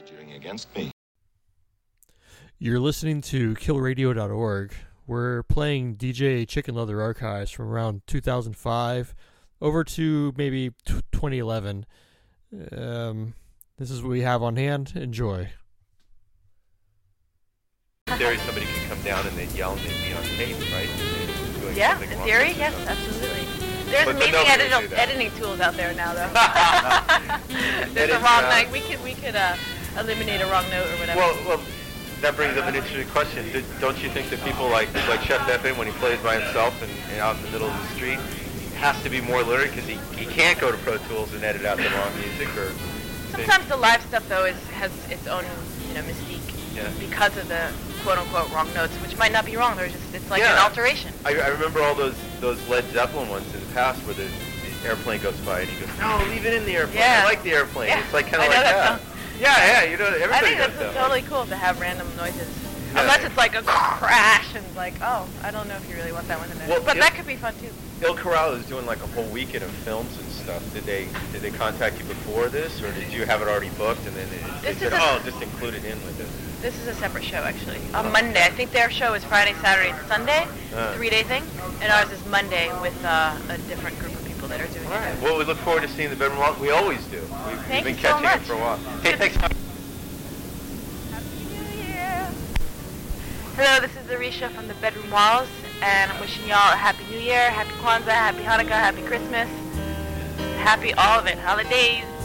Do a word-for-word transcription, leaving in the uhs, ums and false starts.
Conjuring against me. You're listening to kill radio dot org. We're playing D J Chicken Leather archives from around two thousand five over to maybe t- twenty eleven. Um, this is what we have on hand. Enjoy. In theory, somebody could come down and they'd yell and they'd be on tape, right? Doing Yeah, something in wrong theory, with yes, stuff. absolutely. There's But- but amazing nobody would edit- do that. editing tools out there now, though. There's Edit a wrong out. note. We could we could uh, eliminate a wrong note or whatever. Well, well, that brings up an interesting question. Do- Don't you think that people like like Chef Pepe, when he plays by himself and, and out in the middle of the street, has to be more literate because he, he can't go to Pro Tools and edit out the wrong music? Or Sometimes the live stuff though is has its own you know mystique Yeah. because of the quote unquote wrong notes, which might not be wrong. They're just it's like Yeah. an alteration. I, I remember all those those Led Zeppelin ones in the past where the, the airplane goes by and he goes, no, leave it in the airplane. Yeah. I like the airplane. Yeah. It's like kind I of know like that that. song. Yeah, yeah, you know, everybody I think does that's that. totally cool to have random noises. Yeah. Unless it's like a crash and like, oh, I don't know if you really want that one in there. Well, but it- that could be fun too. Il Corral is doing like a whole weekend of films and stuff. Did they did they contact you before this, or did you have it already booked and then they, they This said, is a- oh, just include it in with it? This is a separate show actually. On Monday, I think their show is Friday, Saturday, and Sunday, Uh. three-day thing, and ours is Monday with uh, a different group of people that are doing All it. right. Well, we look forward to seeing the bedroom walk. We always do. We've, we've Thank been you so catching much. it for a while. Hey, thanks. Happy New Year! Hello, this is Arisha from the Bedroom Walls, and I'm wishing y'all a Happy New Year, Happy Kwanzaa, Happy Hanukkah, Happy Christmas, Happy all of it, holidays.